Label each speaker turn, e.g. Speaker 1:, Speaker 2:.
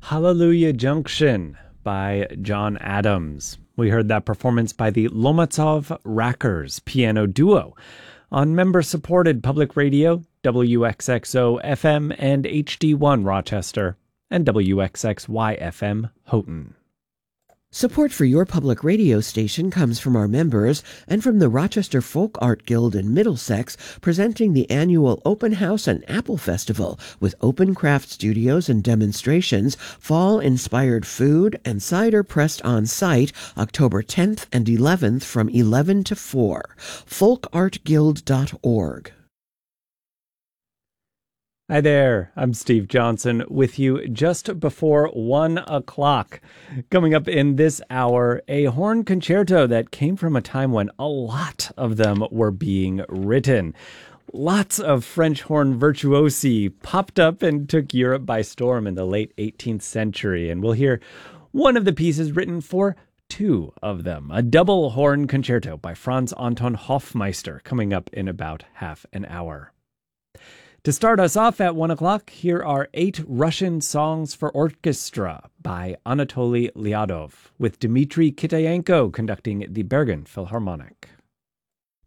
Speaker 1: Hallelujah Junction by John Adams. We heard that performance by the Lomotsov-Rackers piano duo on member-supported public radio, WXXO FM and HD1 Rochester, and WXXY FM Houghton.
Speaker 2: Support for your public radio station comes from our members and from the Rochester Folk Art Guild in Middlesex, presenting the annual Open House and Apple Festival with open craft studios and demonstrations, fall-inspired food, and cider pressed on site October 10th and 11th from 11 to 4. folkartguild.org.
Speaker 1: Hi there, I'm Steve Johnson with you just before 1 o'clock. Coming up in this hour, a horn concerto that came from a time when a lot of them were being written. Lots of French horn virtuosi popped up and took Europe by storm in the late 18th century, and we'll hear one of the pieces written for two of them, a double horn concerto by Franz Anton Hofmeister, coming up in about half an hour. To start us off at 1 o'clock, here are 8 Russian songs for orchestra by Anatoly Lyadov, with Dmitry Kitayenko conducting the Bergen Philharmonic.